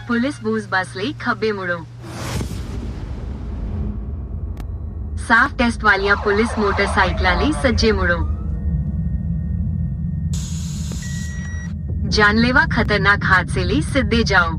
Police ਬੂਸ ਬੱਸ ਲਈ ਖੱਬੇ ਮੁੜੋ। ਸਾਫ਼ ਟੈਸਟ ਵਾਲੀਆਂ ਪੁਲਿਸ ਮੋਟਰਸਾਈਕਲਾਂ ਲਈ ਸੱਜੇ ਮੁੜੋ। ਜਾਨਲੇਵਾ ਖਤਰਨਾਕ ਹਾਦਸੇ ਲਈ ਸਿੱਧੇ ਜਾਓ।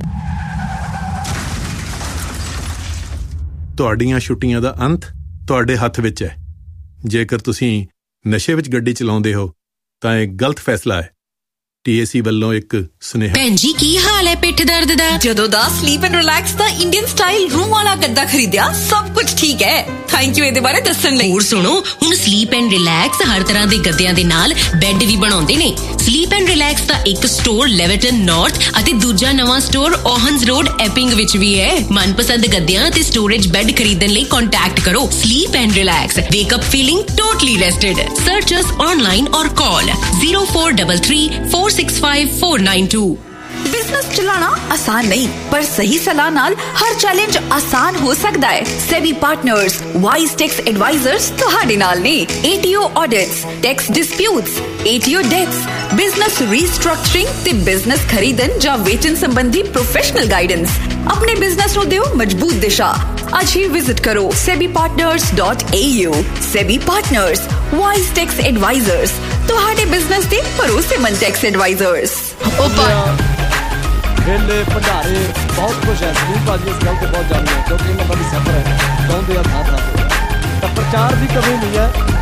ਤੁਹਾਡੀਆਂ ਛੁੱਟੀਆਂ ਦਾ ਅੰਤ ਤੁਹਾਡੇ ਹੱਥ ਵਿੱਚ ਹੈ। ਜੇਕਰ ਤੁਸੀਂ ਨਸ਼ੇ ਵਿੱਚ ਗੱਡੀ ਚਲਾਉਂਦੇ ਹੋ ਤਾਂ ਇਹ ਗਲਤ ਫੈਸਲਾ ਹੈ। TAC ਵੱਲੋਂ ਇੱਕ ਸੁਨੇਹਾ। ਭੈਣ ਜੀ ਕੀ ਹਾਲ ਹੈ ਪਿੱਠ ਦਰਦ ਦਾ? ਜਦੋਂ ਦਾ sleep and relax the Indian style room ਵਾਲਾ ਗੱਦਾ ਖਰੀਦਿਆ ਸਭ ਕੁਝ ਠੀਕ ਹੈ। ਥੈਂਕ ਯੂ ਇਹਦੇ ਬਾਰੇ ਦੱਸਣ ਲਈ। ਹੋਰ ਸੁਣੋ, ਹੁਣ ਸਲੀਪ ਐਂਡ ਰਿਲੈਕਸ ਹਰ ਤਰ੍ਹਾਂ ਦੇ ਗੱਦਿਆਂ ਦੇ ਨਾਲ ਬੈੱਡ ਵੀ ਬਣਾਉਂਦੇ ਨੇ। ਸਲੀਪ ਐਂਡ ਰਿਲੈਕਸ ਦਾ ਇੱਕ ਸਟੋਰ ਲੈਵਰਟਨ ਨਾਰਥ ਅਤੇ ਦੂਜਾ ਨਵਾਂ ਸਟੋਰ ਓਹਨਸ ਰੋਡ ਐਪਿੰਗ ਵਿੱਚ ਵੀ ਹੈ। ਮਨਪਸੰਦ ਗੱਦਿਆਂ ਅਤੇ ਸਟੋਰੇਜ ਬੈੱਡ ਖਰੀਦਣ ਲਈ ਕੰਟੈਕਟ ਕਰੋ sleep and relax. ਵੇਕ up feeling totally ਰੈਸਟਡ। Search us online ਔਰ ਕਾਲ 0433 465 492। ਬਿਜ਼ਨਸ ਚਲਾਉਣਾ ਆਸਾਨ ਨਹੀਂ, ਪਰ ਸਹੀ ਸਲਾਹ ਨਾਲ ਹਰ ਚੈਲੰਜ ਆਸਾਨ ਹੋ ਸਕਦਾ ਹੈ। Sabby partners wise tax advisers ਤੁਹਾਡੇ ਨਾਲ ਨੇ। ATO audits, tax disputes, ATO that's, business restructuring ਤੇ ਬਿਜ਼ਨਸ ਖਰੀਦਣ ਜਾਂ ਵੇਚਣ ਸੰਬੰਧੀ ਪ੍ਰੋਫੈਸ਼ਨਲ ਗਾਈਡੈਂਸ। ਆਪਣੇ ਬਿਜ਼ਨਸ ਨੂੰ ਦਿਓ ਮਜ਼ਬੂਤ ਦਿਸ਼ਾ। ਅੱਜ ਹੀ ਵਿਜ਼ਿਟ ਕਰੋ sebipartners.au। Sabby partners wise tax advisers, ਤੁਹਾਡੇ ਬਿਜ਼ਨਸ ਦੇ ਭਰੋਸੇਮੰਦ ਟੈਕਸ ਐਡਵਾਈਜ਼ਰਸ। ਵੇਲੇ ਭੰਡਾਰੇ ਬਹੁਤ ਕੁਝ ਹੈ। ਸੁਨੀਲ ਭਾਜੀ ਇਸ ਗੱਲ ਤੇ ਬਹੁਤ ਜਾਣਦੇ ਆ ਕਿਉਂਕਿ ਇਹਨਾਂ ਦਾ ਵੀ ਸਫਰ ਹੈ, ਚਾਹੁੰਦੇ ਆ ਥਾਂ ਥਾਂ ਤੇ। ਤਾਂ ਪ੍ਰਚਾਰ ਦੀ ਕਮੀ ਨਹੀਂ ਹੈ।